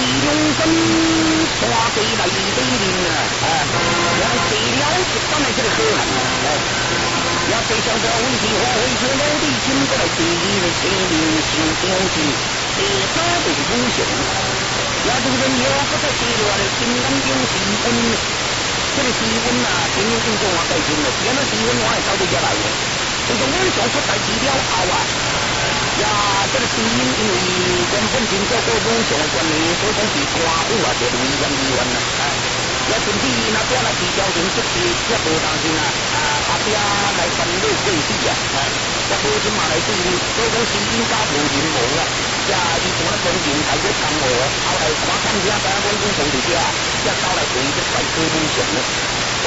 两根花飞来对面啊！然后对了一般的这个河岸啊，也非常的危险，花飞车老弟经过来第一的前面小标志，第三对武雄，也就是说有不在阶段的金刚有气温，这个气温啊，天气变化改变了，现在气温我也早就下来了，这个晚上出大气了后啊。呀，这个声音因为原本经过过武雄的管理，所以讲是官府啊，就危险医院啦。也甚至那边来治疗人这些也无当心啊，后边来管理过世啊，也无钱嘛来治理，所以讲身边家无人无啊，呀，以前咧关键大约同学，后来看看家家公公同伫遮，也走来陪这快车武雄了。